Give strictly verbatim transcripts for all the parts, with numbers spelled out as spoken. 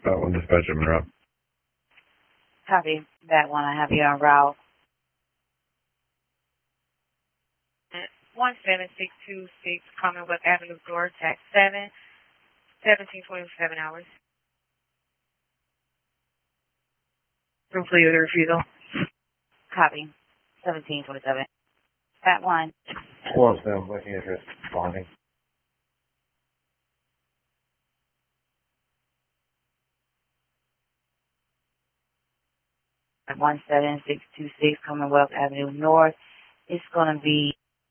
That one dispatch en route. Copy. That one, I have you en route. one seven six two six Commonwealth Avenue North, tax seven, seventeen twenty-seven hours. Complete the refusal. Copy. seventeen twenty-seven. That one. Squad seven, waiting address, responding. one seven six two six Commonwealth Avenue North. It's going to be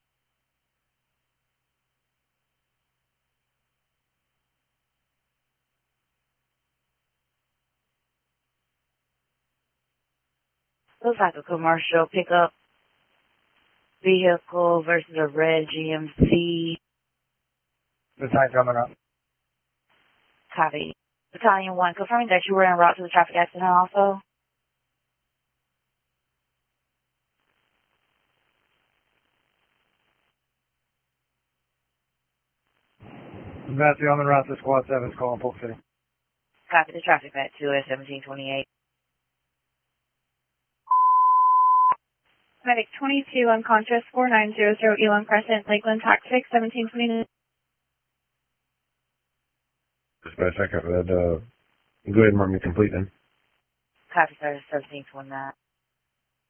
looks like a commercial pickup vehicle versus a red G M C. The time coming up. Copy. Battalion one, confirming that you were en route to the traffic accident also. That's the on the route to Squad seven is calling Polk City. Copy the traffic back to at seventeen twenty-eight. Medic twenty-two, unconscious, four nine zero zero Elon Crescent, Lakeland, Tactics, seventeen twenty-nine. Dispatch, I got that. Uh, go ahead and mark me complete then. Copy, sir, seventeen twenty-nine.